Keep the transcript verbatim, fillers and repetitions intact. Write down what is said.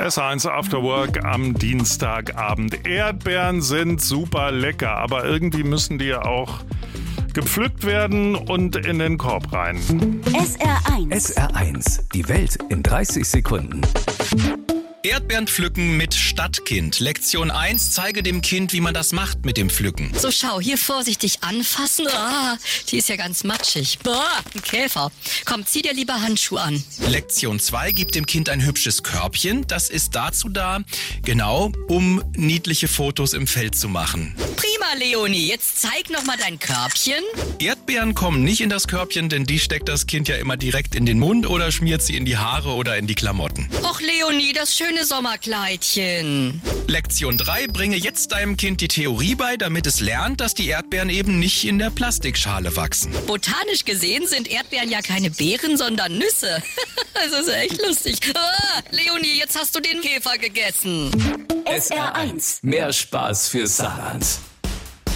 S R eins After Work am Dienstagabend. Erdbeeren sind super lecker, aber irgendwie müssen die ja auch gepflückt werden und in den Korb rein. S R eins. S R eins, die Welt in dreißig Sekunden. Erdbeeren pflücken mit Stadtkind. Lektion eins, zeige dem Kind, wie man das macht mit dem Pflücken. So, schau, hier vorsichtig anfassen. Ah, die ist ja ganz matschig. Boah, ein Käfer. Komm, zieh dir lieber Handschuhe an. Lektion zwei, gib dem Kind ein hübsches Körbchen. Das ist dazu da, genau, um niedliche Fotos im Feld zu machen. Prima, Leonie. Jetzt zeig noch mal dein Körbchen. Erdbeeren kommen nicht in das Körbchen, denn die steckt das Kind ja immer direkt in den Mund oder schmiert sie in die Haare oder in die Klamotten. Och, Leonie, das schöne Sommerkleidchen. Lektion drei, bringe jetzt deinem Kind die Theorie bei, damit es lernt, dass die Erdbeeren eben nicht in der Plastikschale wachsen. Botanisch gesehen sind Erdbeeren ja keine Beeren, sondern Nüsse. Das ist echt lustig. Ah, Leonie, jetzt hast du den Käfer gegessen. S R eins, mehr Spaß für Saarland.